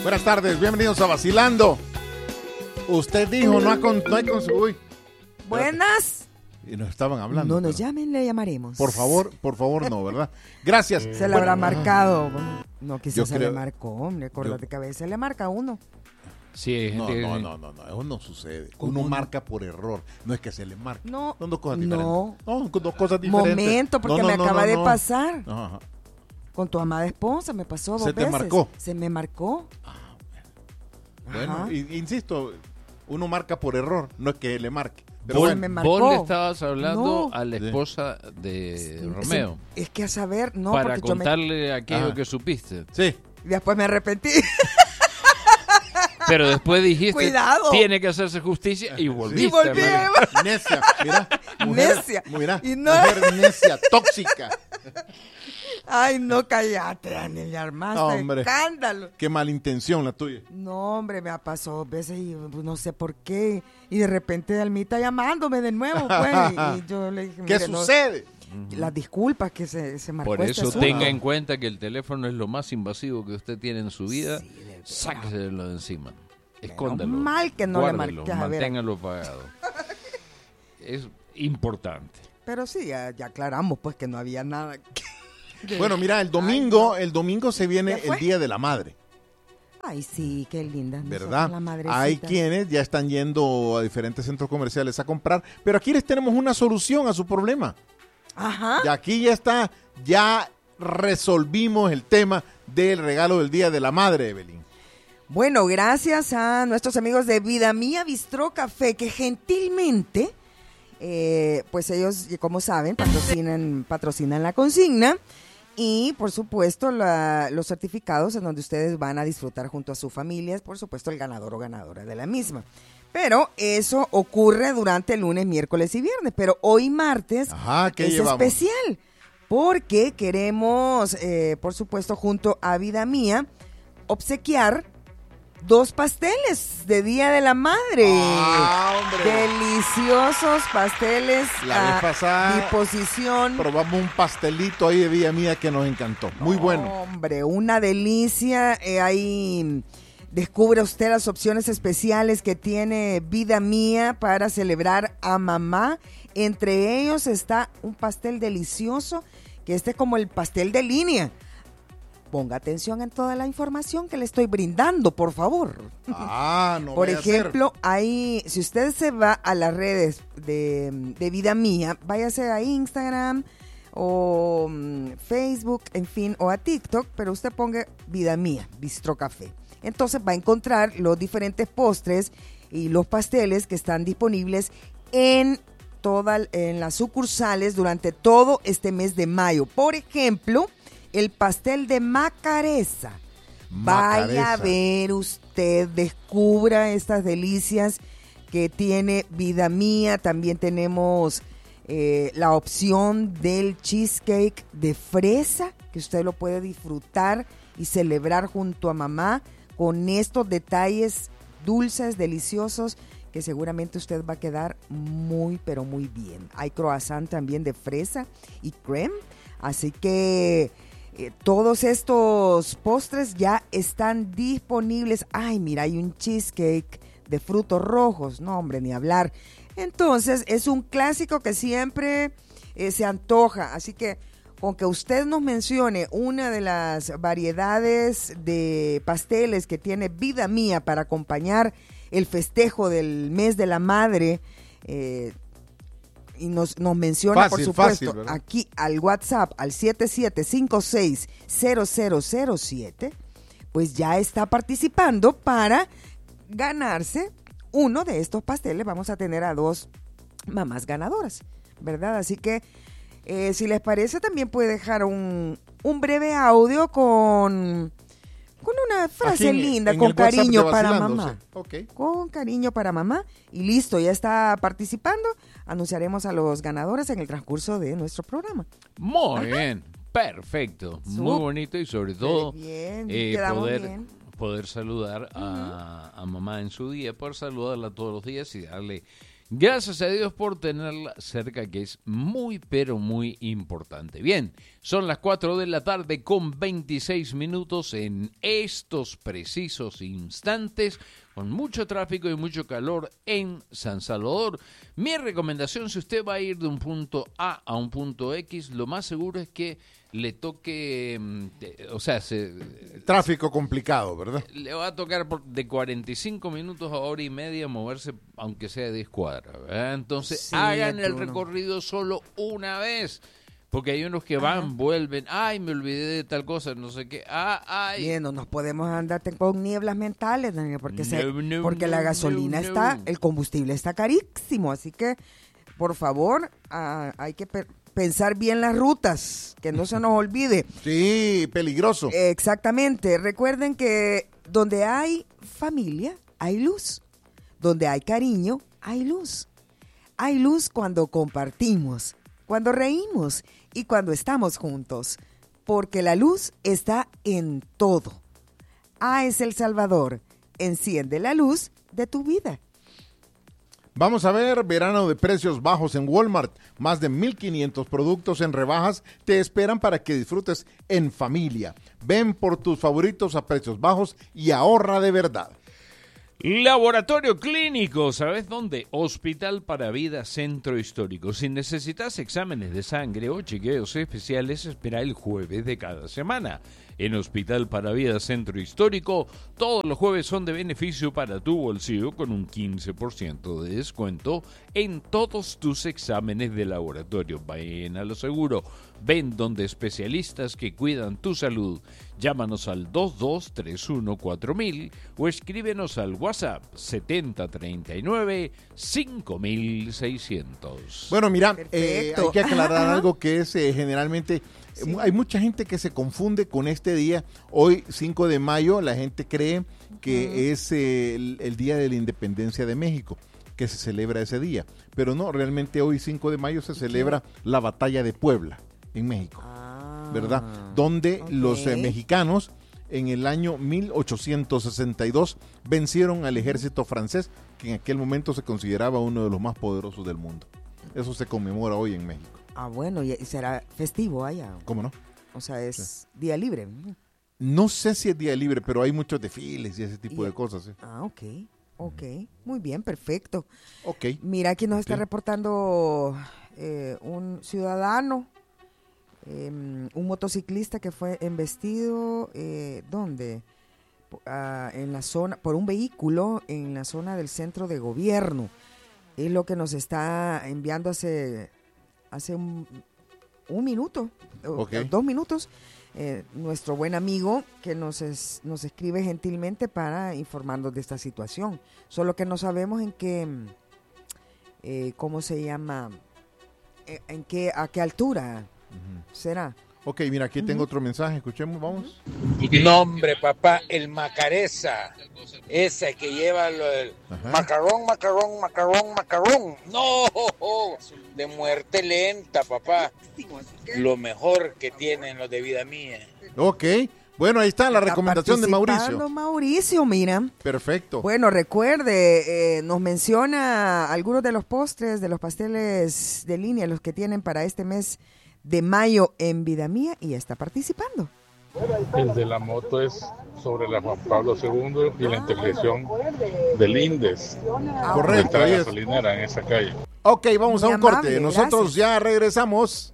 Buenas tardes, bienvenidos a Vacilando. Usted dijo, no hay con su... Uy. Buenas. Y nos estaban hablando. No nos llamen, le llamaremos. Por favor, no, ¿verdad? Gracias. Se le habrá marcado. No, quizás se creo... le marcó, hombre. Acuérdate que a veces le marca a uno. Sí, hay gente no, eso no sucede. Uno marca por error, no es que se le marque. No, son dos cosas diferentes. No, dos cosas diferentes. Momento, porque me acaba de pasar. Ajá. Con tu amada esposa me pasó 2 veces. ¿Se te marcó? Se me marcó. Bueno, insisto, uno marca por error, no es que le marque. Pero vos le estabas hablando a la esposa de Romeo. Es que a saber, no. Para contarle aquello que supiste. Sí. Y después me arrepentí. Pero después dijiste, cuidado, tiene que hacerse justicia y volviste. Y volví. Necia, mira. Necia. Mira, y no... mujer necia, tóxica. Ay, no, cállate, Daniel, ya armaste escándalo. Qué mala intención la tuya. No, hombre, me ha pasado 2 veces y no sé por qué. Y de repente Almita llamándome de nuevo, pues. Y yo le dije, ¿qué sucede? Las disculpas que se marcó. Por eso tenga en cuenta que el teléfono es lo más invasivo que usted tiene en su vida. Sí, sáqueselo de encima. Escóndalo. Mal que no guárdelo, le marques. Manténgalo pagado. Es importante. Pero sí, ya aclaramos pues que no había nada. Bueno, mira, el domingo se viene el Día de la Madre. Ay, sí, qué linda. ¿Verdad? Hay quienes ya están yendo a diferentes centros comerciales a comprar, pero aquí les tenemos una solución a su problema. Ajá. Y aquí ya resolvimos el tema del regalo del Día de la Madre, Evelyn. Bueno, gracias a nuestros amigos de Vida Mía Bistró Café, que gentilmente, pues ellos, como saben, patrocinan la consigna. Y, por supuesto, los certificados en donde ustedes van a disfrutar junto a su familia, por supuesto, el ganador o ganadora de la misma. Pero eso ocurre durante lunes, miércoles y viernes. Pero hoy martes es especial porque queremos, por supuesto, junto a Vida Mía, obsequiar 2 pasteles de Día de la Madre. ¡Hombre! Deliciosos pasteles la vez pasada disposición. Probamos un pastelito ahí de Vida Mía que nos encantó. Muy bueno. Hombre, una delicia. Ahí descubre usted las opciones especiales que tiene Vida Mía para celebrar a mamá. Entre ellos está un pastel delicioso, que es como el pastel de línea. Ponga atención en toda la información que le estoy brindando, por favor. No por ejemplo, ahí, si usted se va a las redes de Vida Mía, váyase a Instagram o Facebook, en fin, o a TikTok, pero usted ponga Vida Mía, Bistró Café. Entonces va a encontrar los diferentes postres y los pasteles que están disponibles en las sucursales durante todo este mes de mayo. Por ejemplo, el pastel de Macareza. Vaya a ver usted, descubra estas delicias que tiene Vida Mía. También tenemos la opción del cheesecake de fresa, que usted lo puede disfrutar y celebrar junto a mamá con estos detalles dulces, deliciosos, que seguramente usted va a quedar muy, pero muy bien. Hay croissant también de fresa y creme, así que todos estos postres ya están disponibles. Ay, mira, hay un cheesecake de frutos rojos. No, hombre, ni hablar. Entonces, es un clásico que siempre se antoja. Así que, con que usted nos mencione una de las variedades de pasteles que tiene Vida Mía para acompañar el festejo del mes de la madre, y nos menciona, por supuesto, aquí al WhatsApp, al 77560007, pues ya está participando para ganarse uno de estos pasteles. Vamos a tener a 2 mamás ganadoras, ¿verdad? Así que, si les parece, también puede dejar un breve audio con una frase linda, con cariño para mamá. Okay. Con cariño para mamá. Y listo, ya está participando. Anunciaremos a los ganadores en el transcurso de nuestro programa. Muy bien, perfecto. Muy bonito y sobre todo poder saludar a mamá en su día, poder saludarla todos los días y darle Gracias a Dios por tenerla cerca, que es muy, pero muy importante. Bien, son las 4 de la tarde con 26 minutos en estos precisos instantes, con mucho tráfico y mucho calor en San Salvador. Mi recomendación, si usted va a ir de un punto A a un punto X, lo más seguro es que le toque, tráfico complicado, ¿verdad? Le va a tocar de 45 minutos a hora y media moverse, aunque sea 10 cuadras, ¿verdad? Entonces, Sí, hagan el Arturo. recorrido solo una vez, porque hay unos que van, vuelven, ay, me olvidé de tal cosa, no sé qué, ay. Bien, no nos podemos andar con nieblas mentales, Daniel, porque, porque la no, gasolina no. está, el combustible está carísimo, así que, por favor, hay que pensar bien las rutas, que no se nos olvide. Sí, peligroso. Exactamente. Recuerden que donde hay familia, hay luz. Donde hay cariño, hay luz. Hay luz cuando compartimos, cuando reímos y cuando estamos juntos. Porque la luz está en todo. AES El Salvador. Enciende la luz de tu vida. Vamos a ver, verano de precios bajos en Walmart. Más de 1,500 productos en rebajas te esperan para que disfrutes en familia. Ven por tus favoritos a precios bajos y ahorra de verdad. Laboratorio Clínico, ¿sabes dónde? Hospital para Vida Centro Histórico. Si necesitas exámenes de sangre o chequeos especiales, espera el jueves de cada semana. En Hospital para Vida Centro Histórico, todos los jueves son de beneficio para tu bolsillo con un 15% de descuento en todos tus exámenes de laboratorio. Ven a lo seguro, ven donde especialistas que cuidan tu salud. Llámanos al 22314000 o escríbenos al WhatsApp 7039-5600. Bueno, mira, Perfecto. hay que aclarar Ajá. algo que es generalmente... Sí. Hay mucha gente que se confunde con este día. Hoy, 5 de mayo, la gente cree que es el Día de la Independencia de México, que se celebra ese día. Pero no, realmente hoy, 5 de mayo, se celebra la Batalla de Puebla, en México, ¿verdad? Donde los mexicanos, en el año 1862, vencieron al ejército francés, que en aquel momento se consideraba uno de los más poderosos del mundo. Eso se conmemora hoy en México. Bueno, y será festivo allá. ¿Cómo no? O sea, es día libre. No sé si es día libre, pero hay muchos desfiles y ese tipo de cosas. ¿Sí? Ok. Muy bien, perfecto. Ok. Mira, aquí nos está Sí. reportando un ciudadano, un motociclista que fue embestido, ¿dónde? En la zona, por un vehículo en la zona del centro de gobierno. Es lo que nos está enviando hace un minuto, Okay. 2 minutos, nuestro buen amigo que nos escribe gentilmente para informarnos de esta situación. Solo que no sabemos en qué, ¿cómo se llama? ¿A qué altura será? Ok, mira, aquí tengo otro mensaje. Escuchemos, vamos. No, hombre, papá, el macaresa, ese que lleva el macarrón. No, de muerte lenta, papá. Lo mejor que tienen los de vida mía. Ok. Bueno, ahí está la Está recomendación de participando Mauricio. Mauricio, mira. Perfecto. Bueno, recuerde, nos menciona algunos de los postres, de los pasteles de línea, los que tienen para este mes de mayo en Vida Mía, y está participando. El de la moto es sobre la Juan Pablo II y la intersección del Indes. Correcto, La ahí es. gasolinera en esa calle. Ok, vamos a Muy un corte. amable, Nosotros gracias. ya regresamos.